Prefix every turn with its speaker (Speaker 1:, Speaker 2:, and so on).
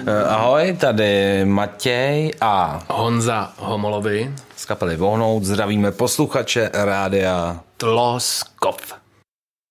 Speaker 1: Ahoj, tady Matěj a
Speaker 2: Honza Homolovi
Speaker 1: z kapely Vohnout zdravíme posluchače rádia
Speaker 2: Tloskov.